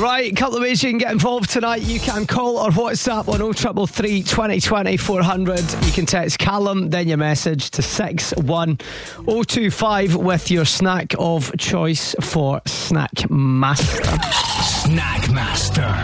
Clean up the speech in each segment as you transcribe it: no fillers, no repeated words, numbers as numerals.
Right, a couple of ways you can get involved tonight. You can call or WhatsApp on 0333 2020 400. You can text Callum, then your message to 61025 with your snack of choice for Snack Master. Snack Master.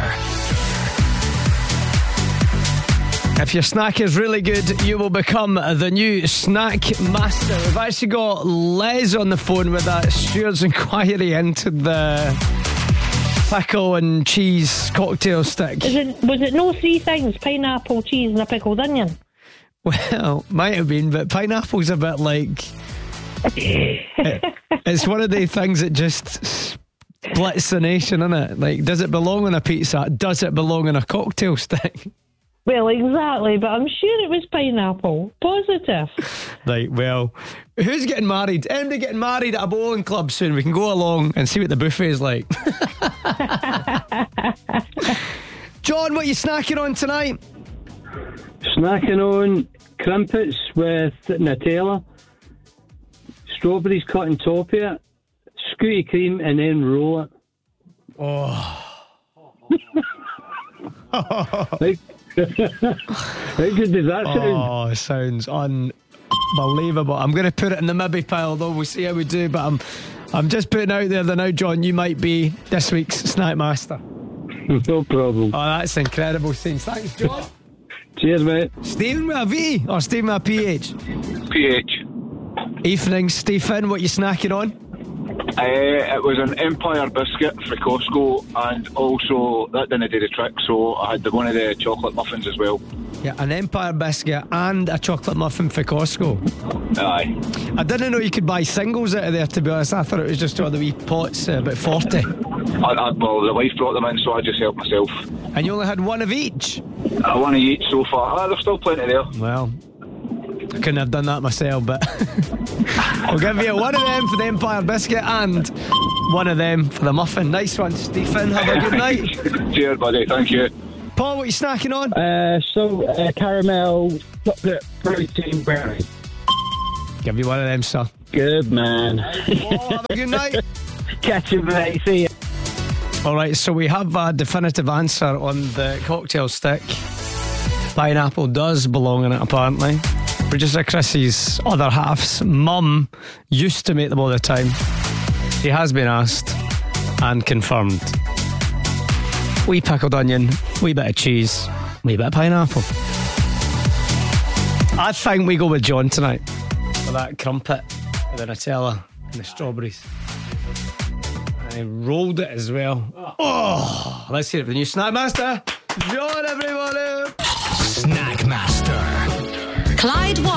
If your snack is really good, you will become the new Snack Master. We've actually got Les on the phone with a steward's inquiry into the pickle and cheese cocktail stick. Was it no three things? Pineapple, cheese and a pickled onion? Well, might have been, but pineapple's a bit like... it's one of the things that just splits the nation, isn't it? Like, does it belong on a pizza? Does it belong on a cocktail stick? Well, exactly, but I'm sure it was pineapple. Positive. Right, well, who's getting married? Anybody getting married at a bowling club soon? We can go along and see what the buffet is like. John, what are you snacking on tonight? Snacking on crimpets with Nutella, strawberries cut on top of it, scooty cream, and then roll it. Oh. How good does that sound? Oh, it sounds unbelievable. I'm going to put it in the maybe pile, though. We'll see how we do. But I'm just putting out there that now, John, you might be this week's Snack Master. No problem. Oh, that's incredible scenes. Thanks, John. Cheers, mate. Stephen with a V or Stephen with a PH? PH. Evening, Stephen. What you snacking on? It was an Empire biscuit for Costco, and also that didn't do the trick, so I had one of the chocolate muffins as well. Yeah, an Empire biscuit and a chocolate muffin for Costco. Aye. I didn't know you could buy singles out of there, to be honest. I thought it was just all the wee pots, about 40. Well, the wife brought them in, so I just helped myself. And you only had one of each? One of each so far. There's still plenty there. Well, I couldn't have done that myself, but I'll give you one of them for the Empire biscuit and one of them for the muffin. Nice one, Stephen. Have a good night. Cheers, buddy. Thank you. Paul, what are you snacking on? Caramel chocolate protein brownie. Give you one of them, sir. Good man. Paul, have a good night. Catch you, mate. See you. Alright, so we have a definitive answer on the cocktail stick. Pineapple does belong in it, apparently. Producer Chrissy's other half's mum used to make them all the time. She has been asked and confirmed. Wee pickled onion, wee bit of cheese, wee bit of pineapple. I think we go with John tonight for that crumpet with the Nutella and the strawberries. And he rolled it as well. Oh, let's hear it for the new Snack Master. John, everybody. Snack Master. Clyde